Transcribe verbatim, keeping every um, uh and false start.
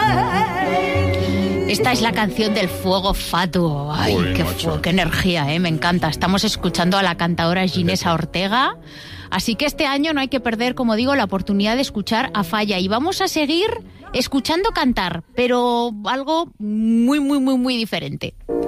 Esta es la canción del fuego fatuo. Ay, Uy, qué, macho. fuego, qué energía, ¿eh? Me encanta. Estamos escuchando a la cantadora Ginesa Ortega. Así que este año no hay que perder, como digo, la oportunidad de escuchar a Falla. Y vamos a seguir escuchando cantar, pero algo muy, muy, muy, muy diferente.